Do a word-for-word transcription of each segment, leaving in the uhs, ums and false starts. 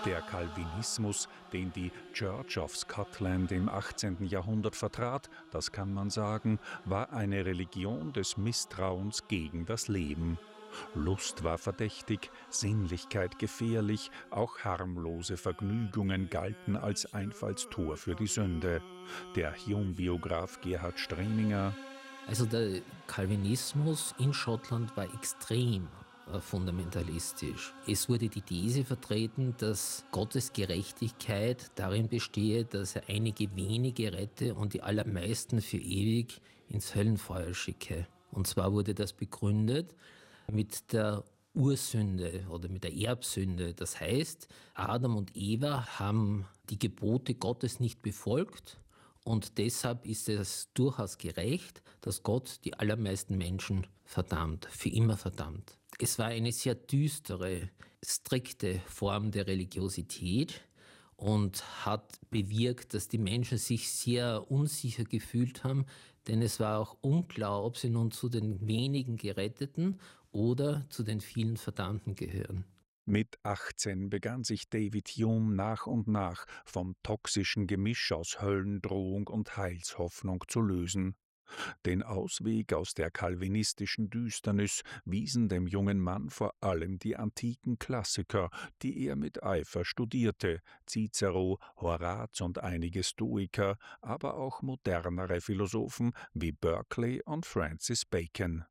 Der Calvinismus, den die Church of Scotland im achtzehnten Jahrhundert vertrat, das kann man sagen, war eine Religion des Misstrauens gegen das Leben. Lust war verdächtig, Sinnlichkeit gefährlich, auch harmlose Vergnügungen galten als Einfallstor für die Sünde. Der Hume-Biograf Gerhard Streninger: Also der Calvinismus in Schottland war extrem äh, fundamentalistisch. Es wurde die These vertreten, dass Gottes Gerechtigkeit darin bestehe, dass er einige wenige rette und die allermeisten für ewig ins Höllenfeuer schicke. Und zwar wurde das begründet mit der Ursünde oder mit der Erbsünde. Das heißt, Adam und Eva haben die Gebote Gottes nicht befolgt. Und deshalb ist es durchaus gerecht, dass Gott die allermeisten Menschen verdammt, für immer verdammt. Es war eine sehr düstere, strikte Form der Religiosität und hat bewirkt, dass die Menschen sich sehr unsicher gefühlt haben, denn es war auch unklar, ob sie nun zu den wenigen Geretteten oder zu den vielen Verdammten gehören. Mit achtzehn begann sich David Hume nach und nach vom toxischen Gemisch aus Höllendrohung und Heilshoffnung zu lösen. Den Ausweg aus der calvinistischen Düsternis wiesen dem jungen Mann vor allem die antiken Klassiker, die er mit Eifer studierte: Cicero, Horaz und einige Stoiker, aber auch modernere Philosophen wie Berkeley und Francis Bacon.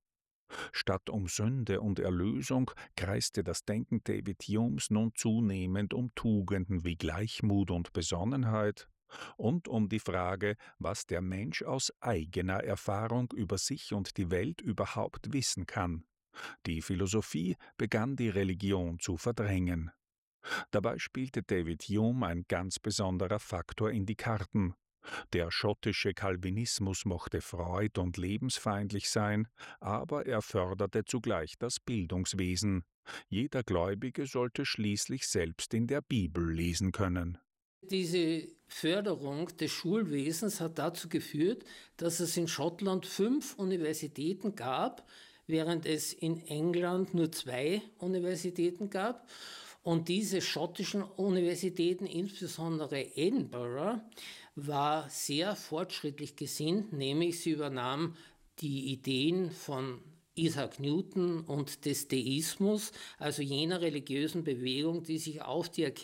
Statt um Sünde und Erlösung kreiste das Denken David Humes nun zunehmend um Tugenden wie Gleichmut und Besonnenheit und um die Frage, was der Mensch aus eigener Erfahrung über sich und die Welt überhaupt wissen kann. Die Philosophie begann die Religion zu verdrängen. Dabei spielte David Hume ein ganz besonderer Faktor in die Karten. Der schottische Calvinismus mochte freud- und lebensfeindlich sein, aber er förderte zugleich das Bildungswesen. Jeder Gläubige sollte schließlich selbst in der Bibel lesen können. Diese Förderung des Schulwesens hat dazu geführt, dass es in Schottland fünf Universitäten gab, während es in England nur zwei Universitäten gab. Und diese schottischen Universitäten, insbesondere Edinburgh, war sehr fortschrittlich gesinnt, nämlich sie übernahm die Ideen von Isaac Newton und des Deismus, also jener religiösen Bewegung, die sich auf die Erkenntnis